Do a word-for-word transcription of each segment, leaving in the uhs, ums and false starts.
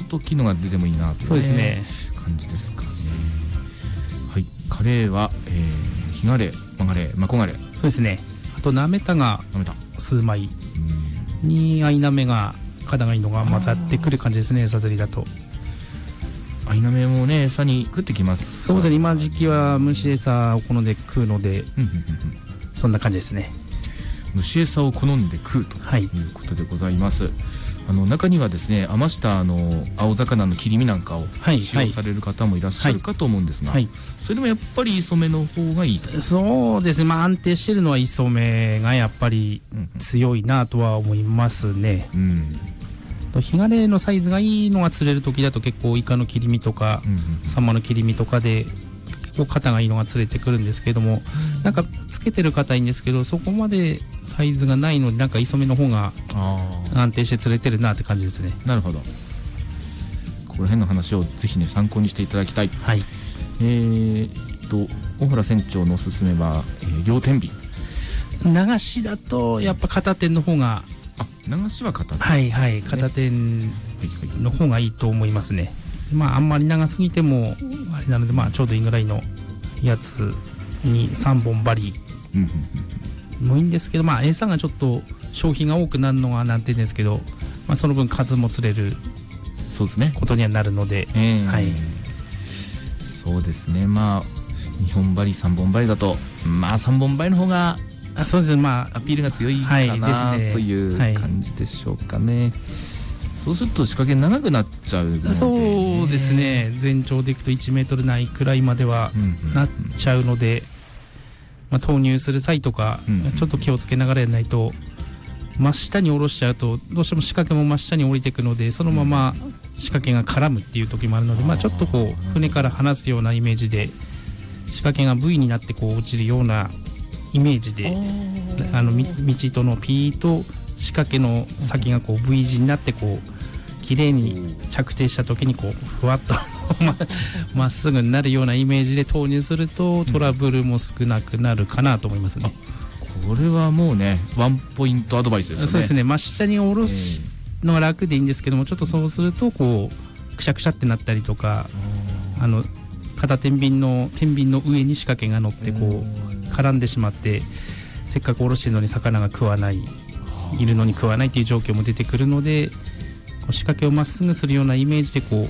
と大きいのが出てもいいなという、ね、 そうですね感じですかね。はい、カレーは、えー、ヒガレ、マガレ、マコガレ、 そうですね。あとなめたが数枚にアイナメがカダがいいのが混ざってくる感じですね。餌釣りだとアイナメもね餌に食ってきます。 そうですね、今時期は虫餌を好んで食うのでそんな感じですね。 虫餌を好んで食うということでございます、はい、あの中にはですね余したあの青魚の切り身なんかを使用される方もいらっしゃるかと思うんですが、はいはい、それでもやっぱり磯目の方がいいと。 そうですね、まあ、安定してるのは磯目がやっぱり強いなとは思いますね、うんうん、ヒガレのサイズがいいのが釣れる時だと結構イカの切り身とか、うんうん、サンマの切り身とかで結構肩がいいのが釣れてくるんですけども、なんかつけてる方いいんですけどそこまでサイズがないのでなんか磯目の方が安定して釣れてるなって感じですね。 なるほど、ここら辺の話をぜひね参考にしていただきたい、はい、えーと小原船長のおすすめは、えー、両天秤。 流しだとやっぱ片天の方が、 あ、流しは片天、 はいはい、片天の方がいいと思いますね。まああんまり長すぎてもあれなので、まあちょうどいいぐらいのやつにさんぼん針もいいんですけど、まあ餌がちょっと消費が多くなるのはなんて言うんですけど、まあその分数も釣れることにはなるので、 えーはい、 そうですね。まあにほん針さんぼん針だとまあさんぼん針の方があそうですね、まあアピールが強いかな、はい、という感じでしょうかね、はい、そうすると仕掛け長くなっちゃうので、ね、 そうですね、全長でいくといちメートルないくらいまではなっちゃうので、まあ、投入する際とかちょっと気をつけながらやらないと真下に下ろしちゃうとどうしても仕掛けも真下に降りていくのでそのまま仕掛けが絡むっていう時もあるので、まあ、ちょっとこう船から離すようなイメージで仕掛けが V になってこう落ちるようなイメージであの道とのピーと仕掛けの先がこう V 字になってこう綺麗に着底した時にこうふわっとまっすぐになるようなイメージで投入するとトラブルも少なくなるかなと思いますね、 うん、これはもうねワンポイントアドバイスですよね。 そうですね、真下に下ろすのが楽でいいんですけども、ちょっとそうするとこうくしゃくしゃってなったりとか、あの片天秤の天秤の上に仕掛けが乗ってこう絡んでしまってせっかく下ろしてるのに魚が食わない、いるのに食わないという状況も出てくるので、仕掛けをまっすぐするようなイメージでこう、うん、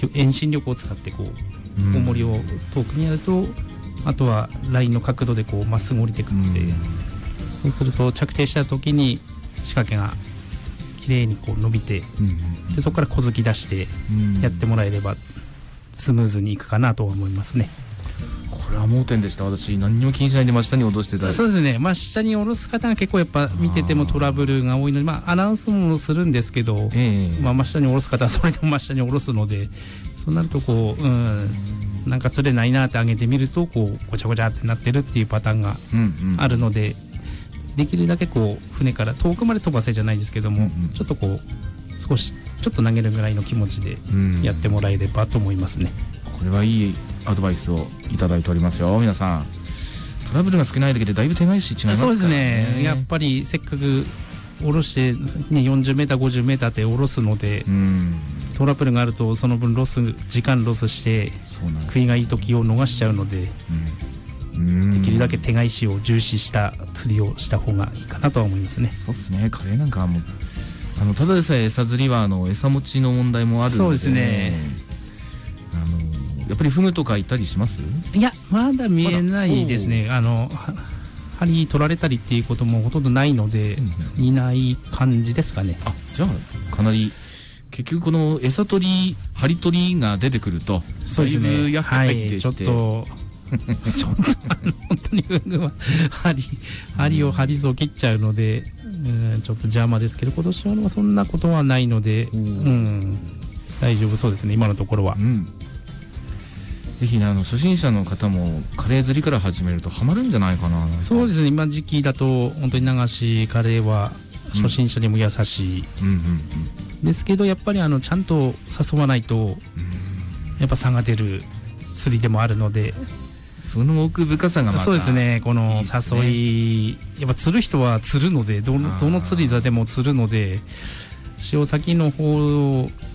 遠心力を使ってこう重りを遠くにやると、あとはラインの角度でこうまっすぐ降りてくるので、うん、そうすると着底した時に仕掛けがきれいにこう伸びて、うん、でそこから小突き出してやってもらえればスムーズにいくかなとは思いますね。 これは盲点でした。私何にも気にしないで真下に落としてた。 そうですね、真下に下ろす方が結構やっぱ見ててもトラブルが多いので、まあアナウンスもするんですけど、えーまあ、真下に下ろす方はそれでも真下に下ろすので、そうなるとこう、うん、なんか釣れないなって上げてみるとこうごちゃごちゃってなってるっていうパターンがあるので、うんうん、できるだけこう船から遠くまで飛ばせじゃないですけども、うんうん、ちょっとこう少しちょっと投げるぐらいの気持ちでやってもらえればと思いますね、 うん、これはいいアドバイスをいただいておりますよ。皆さんトラブルが少ないだけでだいぶ手返し違いますからね。 そうですね、やっぱりせっかく下ろして、ね、よんじゅうメーターごじゅうメーターって下ろすので、うん、トラブルがあるとその分ロス時間ロスして食いがいい時を逃しちゃうので、うん、できるだけ手返しを重視した釣りをした方がいいかなとは思いますね。 そうですね、カレーなんかはもうあのただでさえ餌釣りはあの餌持ちの問題もあるので、 そうですね、 あのやっぱりフグとかいたりします？ いやまだ見えないですね。あの針取られたりっていうこともほとんどないので、うん、いない感じですかね。 あ、じゃあかなり結局この餌取り針取りが出てくるとだいぶ厄介でして、 はい、ちょっとちょっと本当にフグは針針を針を切っちゃうので、うん、ちょっと邪魔ですけど、今年はそんなことはないので、うん、大丈夫そうですね今のところは、うん、 ぜひね、あの初心者の方もカレー釣りから始めるとハマるんじゃないかな。 そうですね、今時期だと本当に流しカレーは初心者にも優しい、うんうんうんうん、ですけどやっぱりあのちゃんと誘わないと、うん、やっぱ差が出る釣りでもあるので、 その奥深さがまたそうですね、この誘い、いいですね、やっぱ釣る人は釣るので、どの、どの釣り座でも釣るので、潮先の方